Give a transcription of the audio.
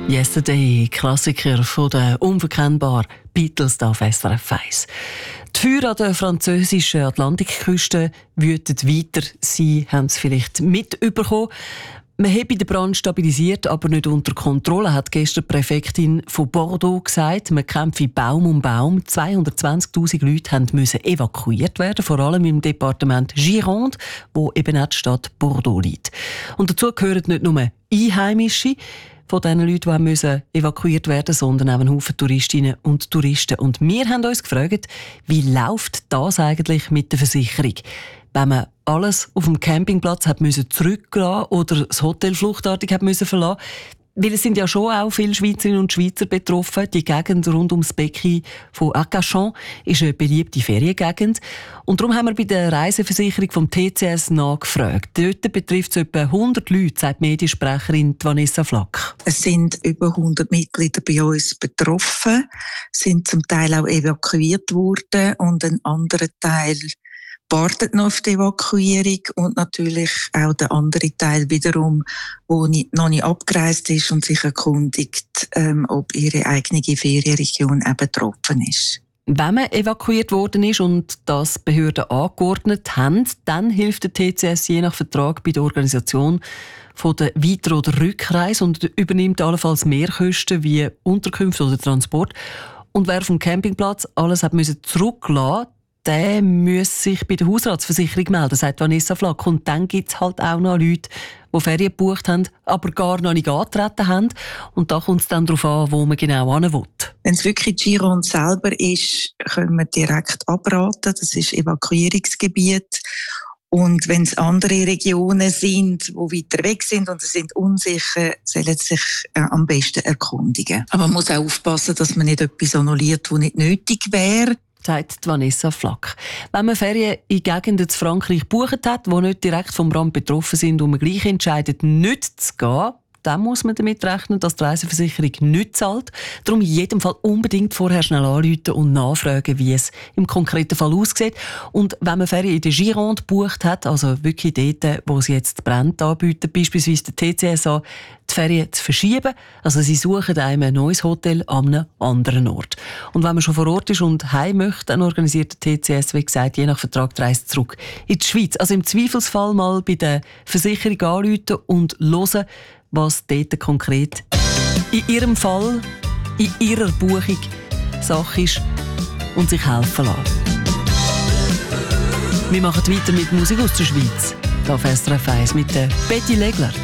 Yesterday, Klassiker von den unverkennbaren Beatles auf SRF 1. Die Feuer an der französischen Atlantikküste wüten weiter. Sie haben es vielleicht mitbekommen. Man habe den Brand stabilisiert, aber nicht unter Kontrolle, hat gestern die Präfektin von Bordeaux gesagt. Man kämpfe Baum um Baum. 220'000 Leute müssen evakuiert werden, vor allem im Departement Gironde, wo eben auch die Stadt Bordeaux liegt. Und dazu gehören nicht nur Einheimische, von den Leuten, die evakuiert werden müssen, sondern auch ein Haufen Touristinnen und Touristen. Und wir haben uns gefragt, wie läuft das eigentlich mit der Versicherung? Wenn man alles auf dem Campingplatz hat müssen zurücklassen oder das Hotel fluchtartig hat müssen verlassen. Weil es sind ja schon auch viele Schweizerinnen und Schweizer betroffen. Die Gegend rund ums Becken von Arcachon ist eine beliebte Feriengegend. Und darum haben wir bei der Reiseversicherung vom TCS nachgefragt. Dort betrifft es etwa 100 Leute, sagt Mediensprecherin Vanessa Flack. Es sind über 100 Mitglieder bei uns betroffen, sind zum Teil auch evakuiert worden und ein anderer Teil wartet noch auf die Evakuierung und natürlich auch der andere Teil wiederum, der noch nicht abgereist ist und sich erkundigt, ob ihre eigene Ferienregion eben betroffen ist. Wenn man evakuiert worden ist und das Behörden angeordnet haben, dann hilft der TCS je nach Vertrag bei der Organisation von der Weiter- oder Rückreise und übernimmt allenfalls Mehrkosten wie Unterkünfte oder Transport. Und wer vom Campingplatz alles hat müssen zurücklassen, der muss sich bei der Hausratsversicherung melden, sagt Vanessa Flack. Und dann gibt es halt auch noch Leute, die Ferien gebucht haben, aber gar noch nicht angetreten haben. Und da kommt es dann darauf an, wo man genau hin will. Wenn es wirklich Gironde selber ist, können wir direkt abraten. Das ist Evakuierungsgebiet. Und wenn es andere Regionen sind, die weiter weg sind und sie sind unsicher, sollen sie sich am besten erkundigen. Aber man muss auch aufpassen, dass man nicht etwas annulliert, das nicht nötig wäre, sagt Vanessa Flack. Wenn man Ferien in Gegenden in Frankreich gebucht hat, die nicht direkt vom Brand betroffen sind und man gleich entscheidet, nicht zu gehen, dann muss man damit rechnen, dass die Reiseversicherung nicht zahlt. Darum in jedem Fall unbedingt vorher schnell anrufen und nachfragen, wie es im konkreten Fall aussieht. Und wenn man Ferien in der Gironde gebucht hat, also wirklich dort, wo sie jetzt brennt anbieten, beispielsweise der TCS an, die Ferien zu verschieben. Also sie suchen einem ein neues Hotel an einem anderen Ort. Und wenn man schon vor Ort ist und heim möchte, dann organisiert der TCS, wie gesagt, je nach Vertrag die Reise zurück in die Schweiz. Also im Zweifelsfall mal bei der Versicherung anrufen und hören, was dort konkret in ihrem Fall, in ihrer Buchung Sache ist und sich helfen lassen. Wir machen weiter mit Musik aus der Schweiz. Hier auf SRF 1 mit der Betty Legler.